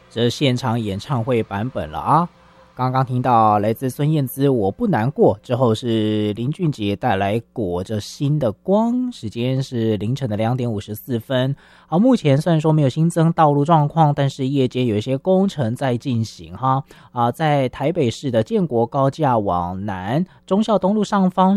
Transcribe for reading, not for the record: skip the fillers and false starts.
这是现场演唱会版本了啊。刚刚听到来自孙燕姿《我不难过》，之后是林俊杰带来《裹着心的光》，时间是凌晨的2点54分。好，目前虽然说没有新增道路状况，但是夜间有一些工程在进行哈。在台北市的建国高架往南忠孝东路上方